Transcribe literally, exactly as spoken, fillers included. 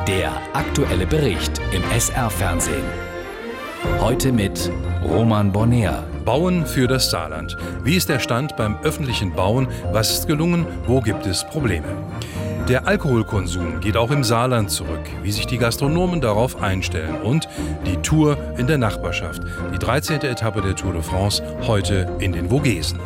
Der aktuelle Bericht im S R-Fernsehen. Heute mit Roman Bonner. Bauen für das Saarland. Wie ist der Stand beim öffentlichen Bauen? Was ist gelungen? Wo gibt es Probleme? Der Alkoholkonsum geht auch im Saarland zurück. Wie sich die Gastronomen darauf einstellen. Und die Tour in der Nachbarschaft. Die dreizehnte Etappe der Tour de France heute in den Vogesen.